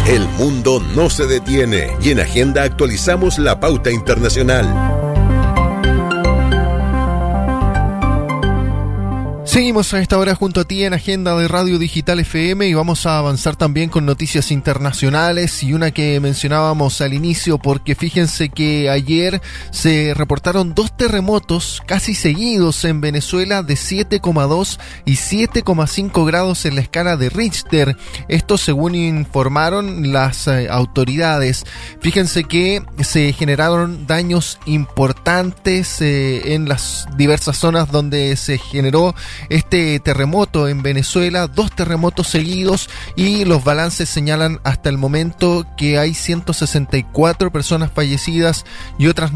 El mundo no se detiene y en Agenda actualizamos la pauta internacional. Seguimos a esta hora junto a ti en Agenda de Radio Digital FM y vamos a avanzar también con noticias internacionales y una que mencionábamos al inicio, porque fíjense que ayer se reportaron 2 terremotos casi seguidos en Venezuela de 7,2 y 7,5 grados en la escala de Richter. Esto según informaron las autoridades. Fíjense que se generaron daños importantes en las diversas zonas donde se generó este terremoto en Venezuela, 2 terremotos seguidos, y los balances señalan hasta el momento que hay 164 personas fallecidas y otras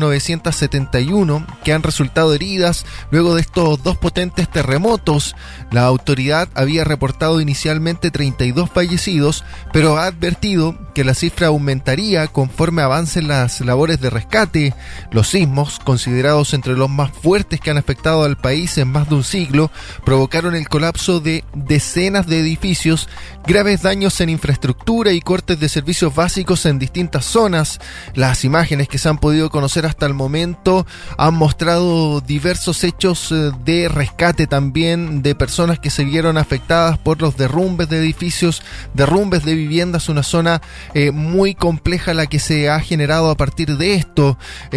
971 que han resultado heridas luego de estos 2 potentes terremotos. La autoridad había reportado inicialmente 32 fallecidos, pero ha advertido que la cifra aumentaría conforme avancen las labores de rescate. Los sismos, considerados entre los más fuertes que han afectado al país en más de un siglo, provocaron el colapso de decenas de edificios, graves daños en infraestructura y cortes de servicios básicos en distintas zonas. Las imágenes que se han podido conocer hasta el momento han mostrado diversos hechos de rescate también de personas que se vieron afectadas por los derrumbes de edificios, derrumbes de viviendas, una zona muy compleja la que se ha generado a partir de esto.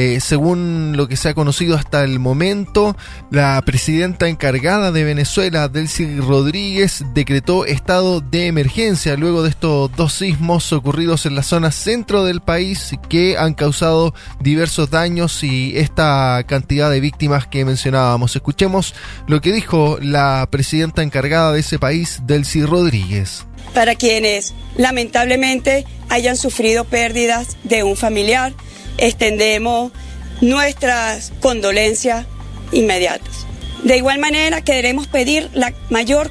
Según lo que se ha conocido hasta el momento, la presidenta encargada de Venezuela, Delcy Rodríguez, decretó estado de emergencia luego de estos 2 sismos ocurridos en la zona centro del país que han causado diversos daños y esta cantidad de víctimas que mencionábamos. Escuchemos lo que dijo la presidenta encargada de ese país, Delcy Rodríguez. Para quienes lamentablemente hayan sufrido pérdidas de un familiar, extendemos nuestras condolencias inmediatas. De igual manera, queremos pedir la mayor